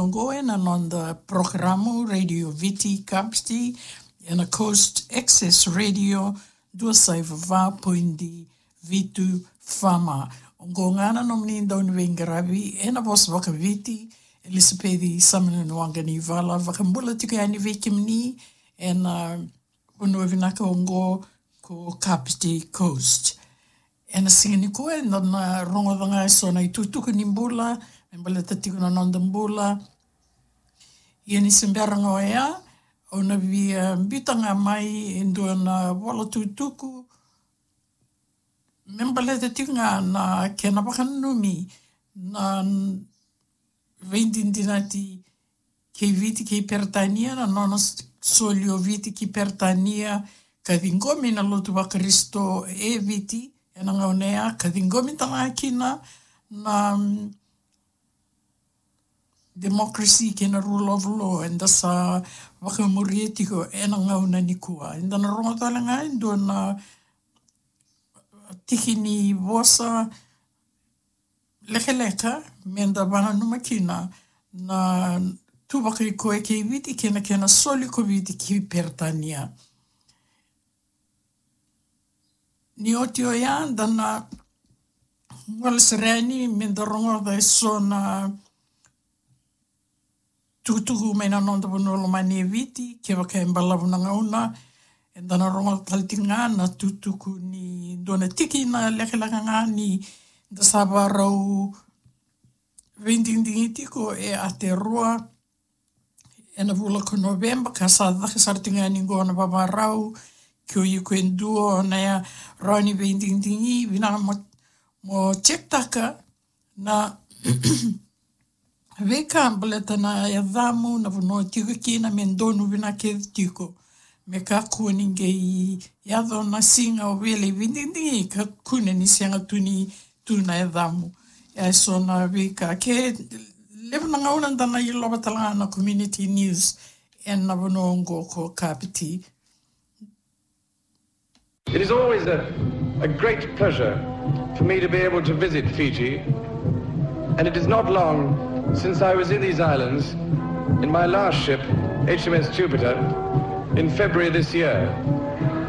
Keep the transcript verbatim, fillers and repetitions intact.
ongoing and on the programo Radio Viti Kapsti and a Coast Access Radio duasaiva poindi Vitu Fama. Ongongana nomni ndoni wengaravi ena vos waka Viti Elisabedi samana nwangani vala vakambula tika yani vekimni and uh, unuevinaka ongo ko Kapsti Coast. And a singing ko and on rongo danga so na itutuku nimbula and baleta tikuna nondambula yeni simberanga ea ona vi bitanga mai indona wala tutuku membaleta tikuna na kena bakanumi na vendindinati ke viti ke pertania na nona solio viti ke pertania kadingomi na lotu wa Kristo e viti e na ngaunea kadingomi tanga kina na um, democracy kena rule of law and dasa wakamurietiko e na ngauna nikua and na rongo talanga indo na tikini vosa lekeleka menda bana numakina na tubaki koe ke viti kena kena soli ko viti ki pertania ni otio ya dana wal sereni menda rongo da sona tutuku mena nonda bonolo mani viti ke waka embalavu na ngauna e dana rongo taltinga na tutuku ni dona tiki na lekelaka ngani da sabarau vendindingitiko e aterua e na vula ko November ka sa daka sartinga ni gona babarau kio i kuenduo na ya rani vendindingi vina mo, mo chektaka na veka baleta na ya dhamu na vuno tiko kina mendonu vina ke tiko me ka kuninge i yado na singa o vele vendindingi ka kune ni sianga tuni tuna ya dhamu ya so na veka ke levu na ngauna ndana i loba talanga na community news en na vuno ngo ko kapiti. It is always a, a great pleasure for me to be able to visit Fiji, and it is not long since I was in these islands in my last ship, H M S Jupiter, in February this year.